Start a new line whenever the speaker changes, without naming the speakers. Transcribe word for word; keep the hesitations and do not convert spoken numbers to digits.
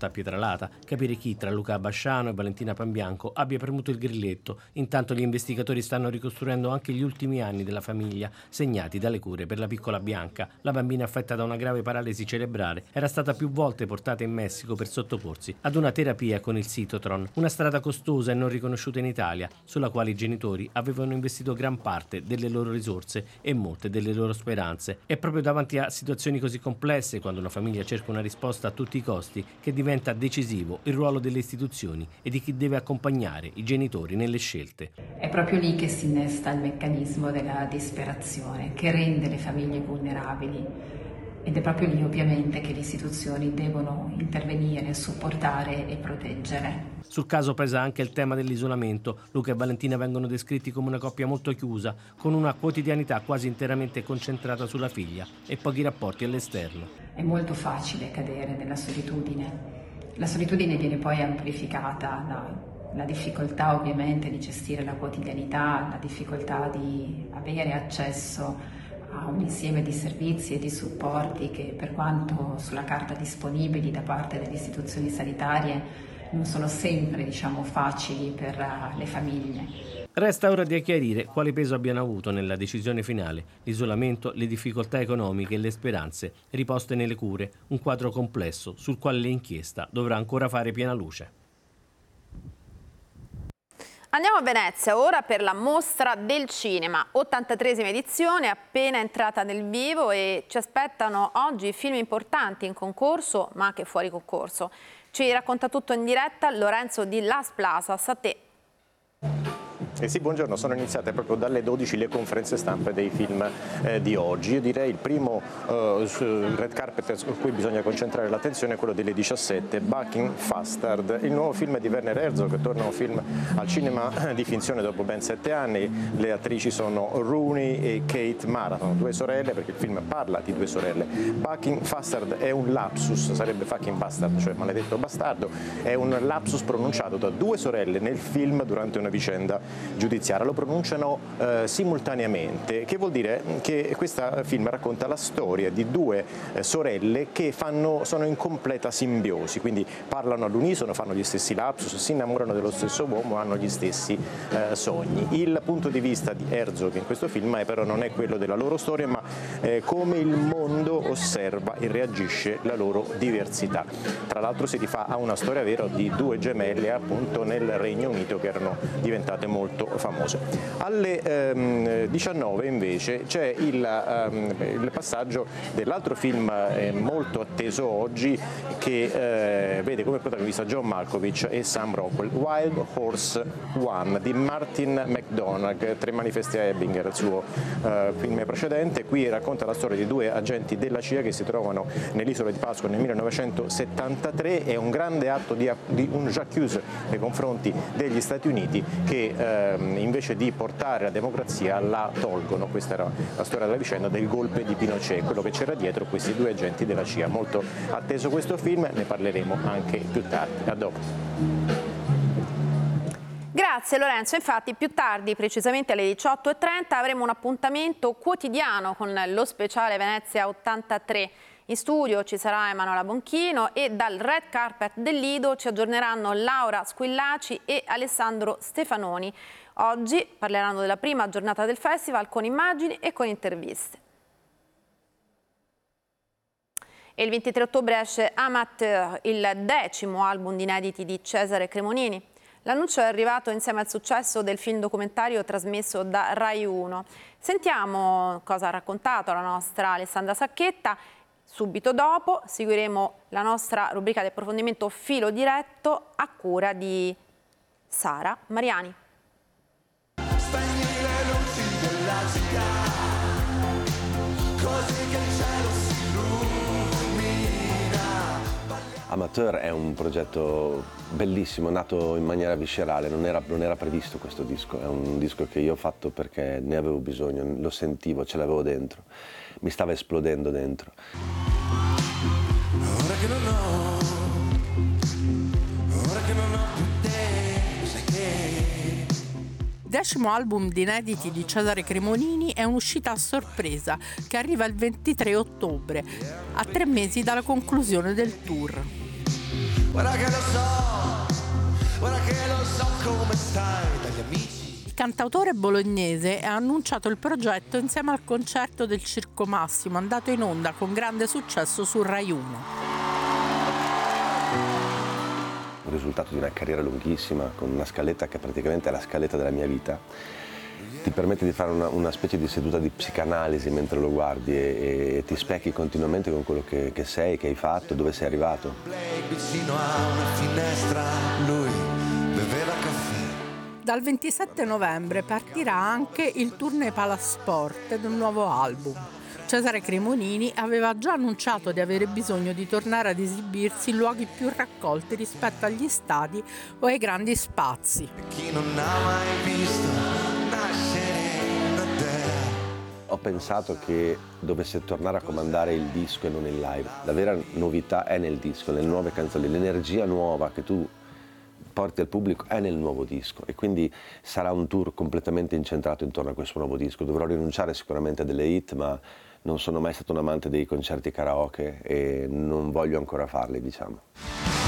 Porta a Pietralata, capire chi tra Luca Basciano e Valentina Pambianco abbia premuto il grilletto. Intanto gli investigatori stanno ricostruendo anche gli ultimi anni della famiglia, segnati dalle cure per la piccola Bianca. La bambina affetta da una grave paralisi cerebrale era stata più volte portata in Messico per sottoporsi ad una terapia con il Cytotron, una strada costosa e non riconosciuta in Italia, sulla quale i genitori avevano investito gran parte delle loro risorse e molte delle loro speranze. È proprio davanti a situazioni così complesse, quando una famiglia cerca una risposta a tutti i costi, che diventa decisivo il ruolo delle istituzioni e di chi deve accompagnare i genitori nelle scelte.
È proprio lì che si innesta il meccanismo della disperazione, che rende le famiglie vulnerabili. Ed è proprio lì ovviamente che le istituzioni devono intervenire, supportare e proteggere.
Sul caso pesa anche il tema dell'isolamento. Luca e Valentina vengono descritti come una coppia molto chiusa, con una quotidianità quasi interamente concentrata sulla figlia e pochi rapporti all'esterno.
È molto facile cadere nella solitudine. La solitudine viene poi amplificata dalla difficoltà ovviamente di gestire la quotidianità, la difficoltà di avere accesso a un insieme di servizi e di supporti che, per quanto sulla carta disponibili da parte delle istituzioni sanitarie, non sono sempre, diciamo, facili per le famiglie.
Resta ora di chiarire quale peso abbiano avuto nella decisione finale l'isolamento, le difficoltà economiche e le speranze riposte nelle cure, un quadro complesso sul quale l'inchiesta dovrà ancora fare piena luce.
Andiamo a Venezia ora per la Mostra del Cinema, ottantatreesima edizione, appena entrata nel vivo, e ci aspettano oggi film importanti in concorso ma anche fuori concorso. Ci racconta tutto in diretta Lorenzo di Las Plazas. A te.
Eh sì, buongiorno, sono iniziate proprio dalle dodici le conferenze stampe dei film eh, di oggi. Io direi il primo eh, red carpet su cui bisogna concentrare l'attenzione è quello delle diciassette, Bucking Fastard, il nuovo film di Werner Herzog, che torna un film al cinema di finzione dopo ben sette anni. Le attrici sono Rooney e Kate Mara, sono due sorelle perché il film parla di due sorelle. Bucking Fastard è un lapsus, sarebbe fucking bastard, cioè maledetto bastardo, è un lapsus pronunciato da due sorelle nel film durante una vicenda giudiziaria, lo pronunciano eh, simultaneamente, che vuol dire che questo film racconta la storia di due eh, sorelle che fanno, sono in completa simbiosi, quindi parlano all'unisono, fanno gli stessi lapsus, si innamorano dello stesso uomo, hanno gli stessi eh, sogni. Il punto di vista di Herzog in questo film è, però non è quello della loro storia, ma eh, come il mondo osserva e reagisce alla loro diversità. Tra l'altro si rifà a una storia vera di due gemelle appunto nel Regno Unito che erano diventate molto famose. Alle ehm, diciannove invece c'è il, ehm, il passaggio dell'altro film eh, molto atteso oggi, che eh, vede come protagonista John Malkovich e Sam Rockwell, Wild Horse One di Martin McDonagh, Tre manifesti a Ebinger, il suo eh, film precedente. Qui racconta la storia di due agenti della C I A che si trovano nell'isola di Pasqua nel millenovecentosettantatré. È un grande atto di, di un j'accuse nei confronti degli Stati Uniti che eh, invece di portare la democrazia la tolgono. Questa era la storia della vicenda del golpe di Pinochet, quello che c'era dietro questi due agenti della C I A. Molto atteso questo film, ne parleremo anche più tardi. A dopo.
Grazie Lorenzo, infatti più tardi, precisamente alle diciotto e trenta, avremo un appuntamento quotidiano con lo speciale Venezia ottantatré. In studio ci sarà Emanuela Bonchino e dal red carpet del Lido ci aggiorneranno Laura Squillaci e Alessandro Stefanoni. Oggi parleranno della prima giornata del festival con immagini e con interviste. E il ventitré ottobre esce Amateur, il decimo album di inediti di Cesare Cremonini. L'annuncio è arrivato insieme al successo del film documentario trasmesso da Rai uno. Sentiamo cosa ha raccontato la nostra Alessandra Sacchetta. Subito dopo seguiremo la nostra rubrica di approfondimento Filo Diretto a cura di Sara Mariani.
Amateur è un progetto bellissimo, nato in maniera viscerale, non era, non era previsto questo disco, è un disco che io ho fatto perché ne avevo bisogno, lo sentivo, ce l'avevo dentro, mi stava esplodendo dentro. Ora che non ho, ora che non ho più te, sai che...
Decimo album di inediti di Cesare Cremonini è un'uscita a sorpresa che arriva il ventitré ottobre, a tre mesi dalla conclusione del tour.
Guarda che lo so, guarda che lo so come stai dagli amici.
Il cantautore bolognese ha annunciato il progetto insieme al concerto del Circo Massimo, andato in onda con grande successo su Rai uno.
Il risultato di una carriera lunghissima, con una scaletta che praticamente è la scaletta della mia vita, ti permette di fare una, una specie di seduta di psicanalisi mentre lo guardi e, e ti specchi continuamente con quello che, che sei, che hai fatto, dove sei arrivato.
Vicino a una finestra lui beveva caffè.
Dal ventisette novembre partirà anche il tournée Palasport del nuovo album. Cesare Cremonini aveva già annunciato di avere bisogno di tornare ad esibirsi in luoghi più raccolti rispetto agli stadi o ai grandi spazi.
Chi non ha mai visto nascere da te.
Ho pensato che dovesse tornare a comandare il disco e non il live. La vera novità è nel disco, nelle nuove canzoni, l'energia nuova che tu porti al pubblico è nel nuovo disco e quindi sarà un tour completamente incentrato intorno a questo nuovo disco. Dovrò rinunciare sicuramente a delle hit, ma non sono mai stato un amante dei concerti karaoke e non voglio ancora farli, diciamo.